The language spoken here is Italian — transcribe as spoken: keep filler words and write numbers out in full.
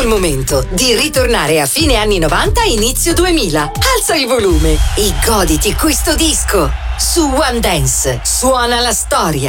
il momento di ritornare a fine anni novanta e inizio duemila. Alza il volume e goditi questo disco. Su One Dance suona la storia.